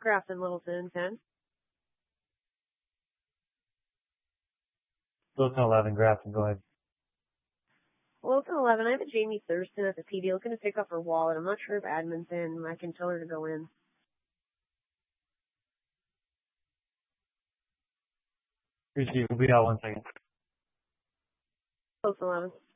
Grafton Littleton 10. Littleton 11, Grafton, go ahead. Littleton 11, I have a Jamie Thurston at the PD looking to pick up her wallet. I'm not sure if admin's in. I can tell her to go in. Receive, we'll be out 1 second. Littleton 11.